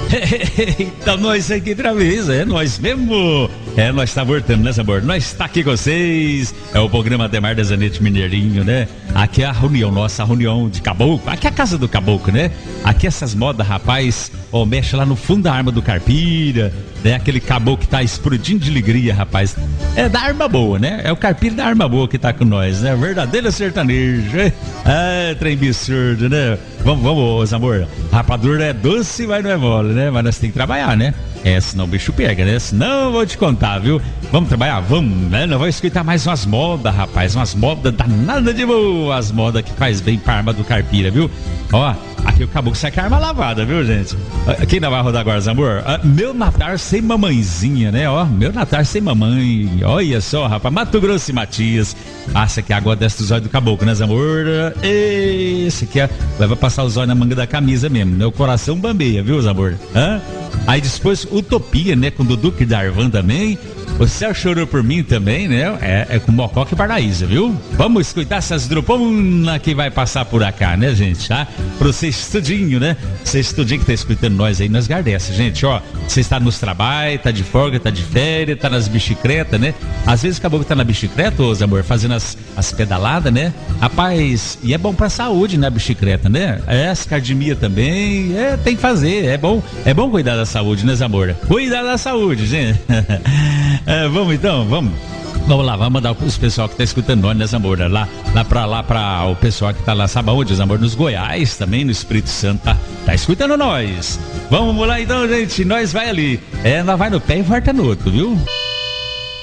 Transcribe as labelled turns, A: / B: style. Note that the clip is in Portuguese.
A: Então nós aqui outra vez, é nós mesmo. Nós tá voltando, né, Zamor? Nós tá aqui com vocês. É o programa Ademar da Zanete Mineirinho, né? Aqui é a reunião nossa, a reunião de caboclo. Aqui é a casa do caboclo, né? Aqui essas modas, rapaz, mexe lá no fundo da arma do Carpira, né? Aquele caboclo que tá explodindo de alegria, rapaz. É da arma boa, né? É o Carpira da arma boa que tá com nós, né? Verdadeiro sertanejo. Trem absurdo, né? Vamos, Zamor. Rapadura é doce, mas não é mole, né? Mas nós temos que trabalhar, né? Senão o bicho pega, né? Senão eu vou te contar, viu? Vamos trabalhar? Vamos, né? Nós vamos escutar mais umas modas, rapaz. Umas modas danadas de boa. As modas que faz bem pra arma do Carpira, viu? Ó, aqui o caboclo sai com a arma lavada, viu, gente? Quem não vai rodar agora, Zamor? Meu Natal sem mamãezinha, né? Ó, meu Natal sem mamãe. Olha só, rapaz. Mato Grosso e Matias. Essa aqui é a água desce dos olhos do caboclo, né, Zamor? Esse aqui vai passar os olhos na manga da camisa mesmo, né? O coração bambeia, viu, Zamor? Aí depois Utopia, né? Com o Dudu e Darvan também. O céu chorou por mim também, né? É com Mococa e Paraíso, viu? Vamos escutar essas druponas que vai passar por cá, né, gente? Tá? Pra você estudinho, né? Você estudinho que tá escutando nós aí, nós agradece, gente, ó. Você está nos trabalhos, tá de folga, tá de férias, tá nas bicicletas, né? Às vezes acabou que tá na bicicleta, ô Zamor, fazendo as pedaladas, né? Rapaz, e é bom pra saúde, né, a bicicleta, né? As academia também, tem que fazer, é bom cuidar da saúde, né, Zamor? Cuidar da saúde, gente. Vamos então, vamos lá, vamos mandar os pessoal que tá escutando nós, né, Zamor? Lá pra o pessoal que tá lá, sabe onde, Zamor? Nos Goiás, também no Espírito Santo, tá escutando nós. Vamos lá então, gente, nós vai ali. Nós vai no pé e volta no outro, viu?